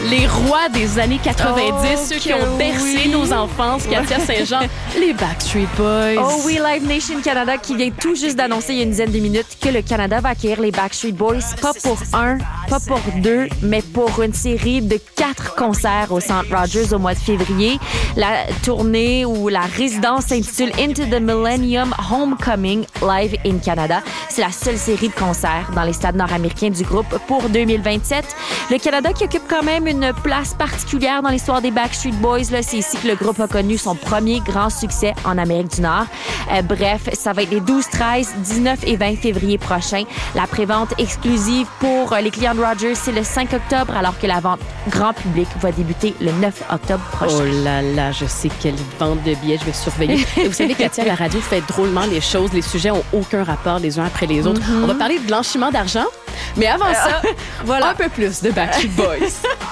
Les rois des années 90, ceux qui ont bercé nos enfances, Katia Saint-Jean, les Backstreet Boys. Oh oui, Live Nation Canada qui vient tout juste d'annoncer il y a une dizaine de minutes que le Canada va accueillir les Backstreet Boys, pas pour un, pas pour deux, mais pour une série de 4 concerts au Centre Rogers au mois de février. La tournée ou la résidence s'intitule Into the Millennium Homecoming Live in Canada. C'est la seule série de concerts dans les stades nord-américains du groupe pour 2027. Le Canada qui occupe quand même une place particulière dans l'histoire des Backstreet Boys. Là, c'est ici que le groupe a connu son premier grand succès en Amérique du Nord. Bref, ça va être les 12, 13, 19 et 20 février prochains. La prévente exclusive pour les clients de Rogers, c'est le 5 octobre, alors que la vente grand public va débuter le 9 octobre prochain. Oh là là, je sais quelle vente de billets je vais surveiller. Et vous savez, Katia, la radio fait drôlement les choses. Les sujets ont aucun rapport les uns après les autres. On va parler de blanchiment d'argent, mais avant ça, voilà un peu plus de Backstreet Boys.